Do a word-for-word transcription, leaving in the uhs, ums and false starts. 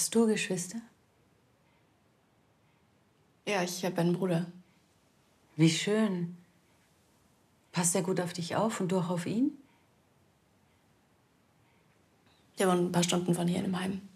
Hast du Geschwister? Ja, ich habe einen Bruder. Wie schön. Passt er gut auf dich auf und du auch auf ihn? Der wohnt ein paar Stunden von hier in einem Heim.